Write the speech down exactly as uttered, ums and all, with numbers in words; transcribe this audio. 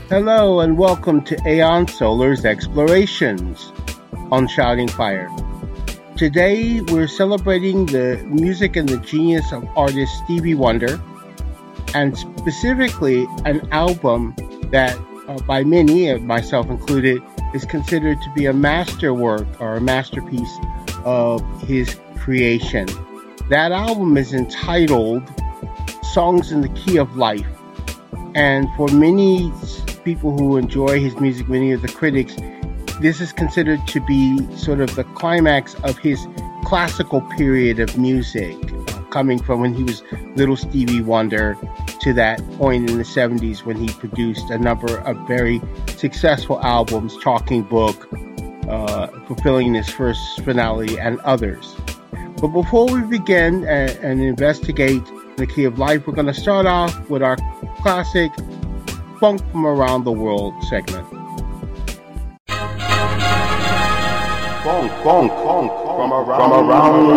Hello and welcome to Aeon Solar's Explorations on Shouting Fire. Today we're celebrating the music and the genius of artist Stevie Wonder, and specifically an album that uh, by many, myself included, is considered to be a masterwork or a masterpiece of his creation. That album is entitled Songs in the Key of Life, and for many people who enjoy his music, many of the critics, this is considered to be sort of the climax of his classical period of music, coming from when he was little Stevie Wonder to that point in the seventies when he produced a number of very successful albums, Talking Book, uh, Fulfilling His First Finale, and others. But before we begin and, and investigate the Key of Life, we're going to start off with our classic Funk from Around the World segment. Funk, funk, funk from around, from around the